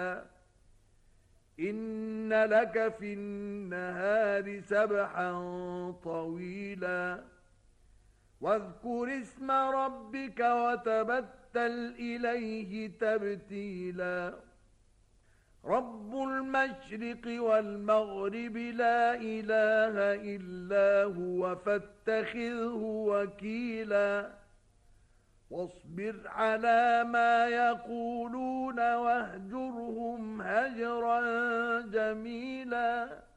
إن لك في النهار سبحا طويلا واذكر اسم ربك وتبتل إليه تبتيلا رب المشرق والمغرب لا إله إلا هو فاتخذه وكيلا واصبر على ما يقولون واهجرهم هجرا جميلا